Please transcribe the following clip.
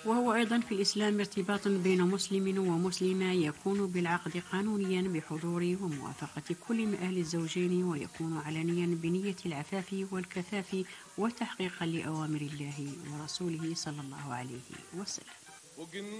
وهو أيضا في الإسلام ارتباط بين مسلم ومسلمة يكون بالعقد قانونيا بحضور وموافقة كل من أهل الزوجين، ويكون علنيا بنية العفاف والكفاف وتحقيقا لأوامر الله ورسوله صلى الله عليه وسلم.